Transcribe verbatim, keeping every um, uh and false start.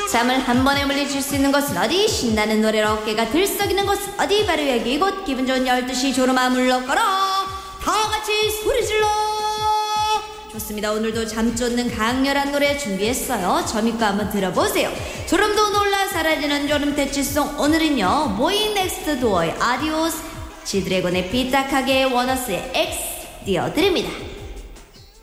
잠을 한 번에 물리칠 수 있는 곳은 어디? 신나는 노래로 어깨가 들썩이는 곳은 어디? 바로 여기 이곳. 기분 좋은 열두 시 졸음아 물러가라. 다 같이 소리 질러. 좋습니다. 오늘도 잠 쫓는 강렬한 노래 준비했어요. 저미과 한번 들어보세요. 졸음도 놀라 사라지는 졸음 대치송. 오늘은요 모이 넥스트 도어의 아디오스, 지드래곤의 삐딱하게, 워너스의 X 띄워드립니다.